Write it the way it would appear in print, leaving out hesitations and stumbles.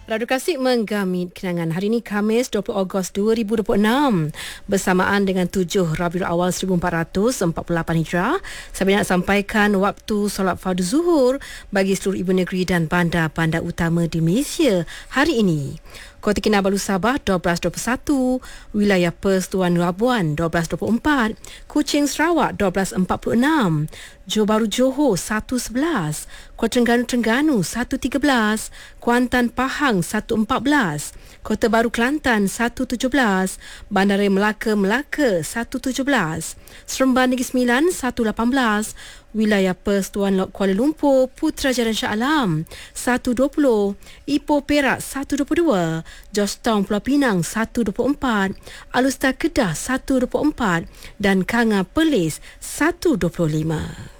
Radio Kasih menggamit kenangan hari ini Khamis 20 Ogos 2026 bersamaan dengan 7 Rabiul Awal 1448 Hijrah. Saya nak sampaikan waktu solat fardu zuhur bagi seluruh ibu negeri dan bandar-bandar utama di Malaysia hari ini. Kota Kinabalu Sabah 12.21, Wilayah Perth Tuan Labuan 12.24, Kuching Sarawak 12.46, Johor Bahru Johor 1.11, Kota Terengganu 1.13, Kuantan Pahang 1.14, Kota Baru Kelantan 1.17, Bandaraya Melaka 1.17, Seremban Negeri Sembilan 1.18, Wilayah Perth Tuan Kuala Lumpur Putrajaya Shah Alam 1.20, Ipoh Perak 1.22, Georgetown Pulau Pinang 1.24, Alustar Kedah 1.24 dan Kanga Perlis 1.25.